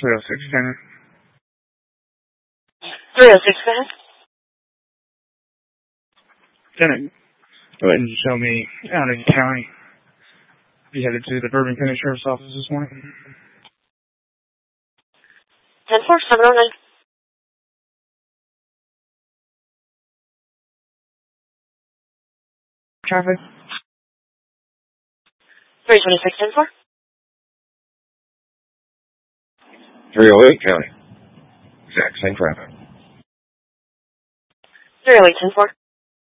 306 Tanner. 306, go ahead. Tanner, go ahead and show me out in county. You headed to the Bourbon County Sheriff's Office this morning. 10-4, 709. Traffic? 326, 10-4. 308 County. Exact same traffic. 308, 10-4.